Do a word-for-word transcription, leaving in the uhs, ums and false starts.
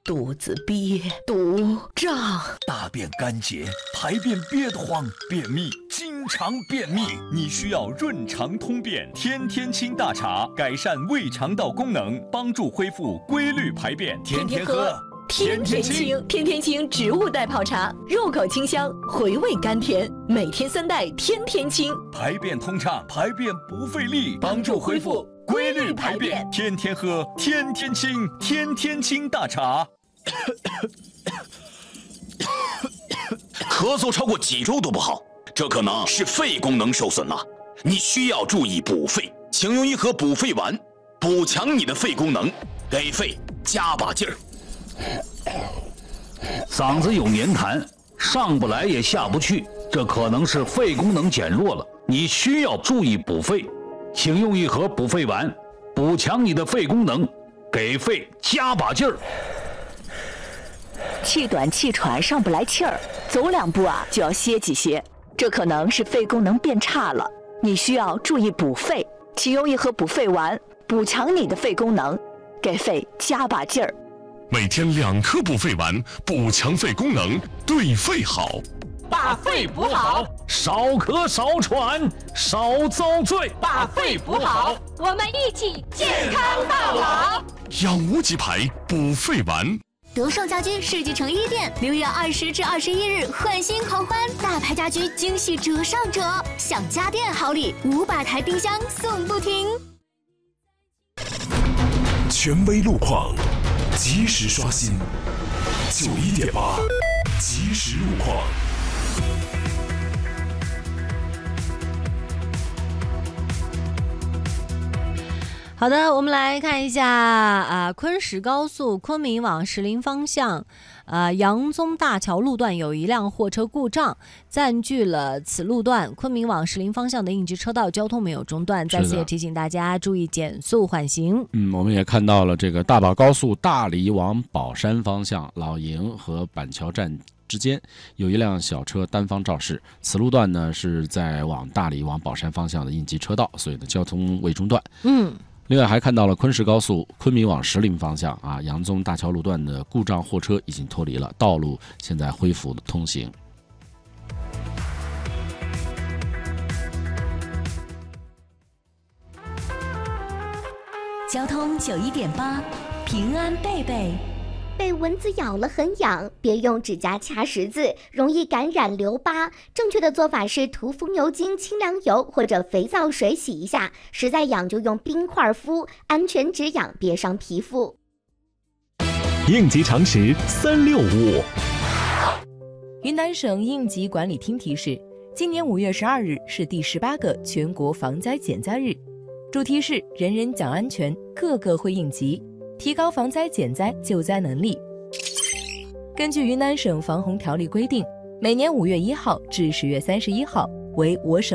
肚子憋，肚胀， 大便干结，排便憋得慌，便秘，经常便秘，你需要润肠通便天天清大茶，改善胃肠道功能，帮助恢复规律排便，天天喝。 天天清，天天清植物代泡茶，入口清香，回味甘甜，每天三袋，天天清， 排便通畅，排便不费力，帮助恢复规律排便，天天喝，天天清，天天清大茶。 咳嗽超过几周都不好，这可能是肺功能受损了，你需要注意补肺，请用一盒补肺丸，补强你的肺功能，给肺加把劲儿。 嗓子有黏痰，上不来也下不去，这可能是肺功能减弱了，你需要注意补肺，请用一盒补肺丸，补强你的肺功能，给肺加把劲儿。 气短气喘，上不来气儿，走两步啊就要歇几歇，这可能是肺功能变差了，你需要注意补肺，请用一盒补肺丸，补强你的肺功能，给肺加把劲儿。 每天两颗补肺丸，补强肺功能，对肺好。 把肺补好， 少咳少喘，少遭罪。 把肺补好， 我们一起健康到老。 养无极牌补肺丸。 德胜家居世纪城一店六月二十至二十一日换新狂欢，大牌家居惊喜折上折，享家电好礼，五百台冰箱送不停。 权威路况，及时刷新，九一点八，及时路况。 好的，我们来看一下啊、呃，昆石高速昆明往石林方向，呃，杨宗大桥路段有一辆货车故障，占据了此路段昆明往石林方向的应急车道，交通没有中断。再次也提醒大家注意减速缓行。 嗯，我们也看到了这个大宝高速大理往宝山方向，老营和板桥站之间有一辆小车单方肇事，此路段呢是在往大理往宝山方向的应急车道，所以呢交通未中断。 嗯。 另外还看到了昆石高速昆明往石林方向啊，杨宗大桥路段的故障货车已经脱离了道路，现在恢复通行。 交通九一点八，平安贝贝。 被蚊子咬了很痒，别用指甲掐十字，容易感染留疤。正确的做法是涂风油精、清凉油或者肥皂水洗一下，实在痒就用冰块敷，安全止痒，别伤皮肤。 应急常识三六五。 云南省应急管理厅提示，今年五月十二日是第十八个全国防灾减灾日，主题是人人讲安全，个个会应急，提高防灾减灾救灾能力。根据云南省防洪条例规定，每年五月一号至十月三十一号为我省